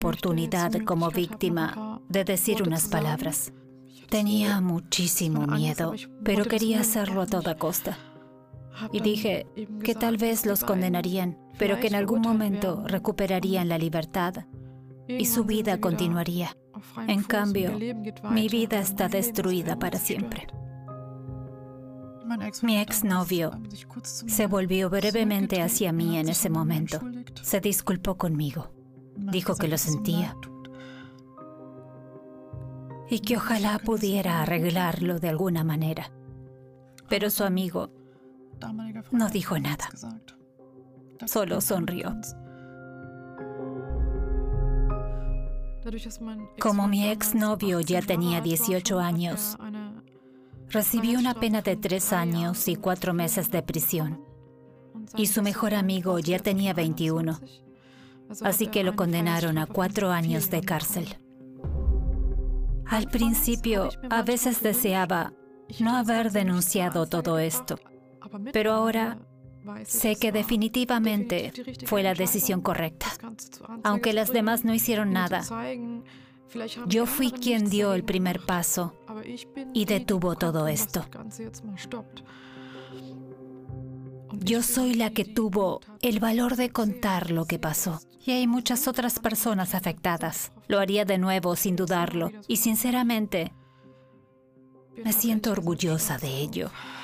oportunidad como víctima de decir unas palabras. Tenía muchísimo miedo, pero quería hacerlo a toda costa. Y dije que tal vez los condenarían, pero que en algún momento recuperarían la libertad y su vida continuaría. En cambio, mi vida está destruida para siempre. Mi exnovio se volvió brevemente hacia mí en ese momento. Se disculpó conmigo. Dijo que lo sentía y que ojalá pudiera arreglarlo de alguna manera. Pero su amigo no dijo nada. Solo sonrió. Como mi exnovio ya tenía 18 años, recibió una pena de 3 años y 4 meses de prisión. Y su mejor amigo ya tenía 21. Así que lo condenaron a 4 años de cárcel. Al principio, a veces deseaba no haber denunciado todo esto, pero ahora sé que definitivamente fue la decisión correcta. Aunque las demás no hicieron nada, yo fui quien dio el primer paso y detuvo todo esto. Yo soy la que tuvo el valor de contar lo que pasó. Y hay muchas otras personas afectadas. Lo haría de nuevo sin dudarlo. Y sinceramente, me siento orgullosa de ello.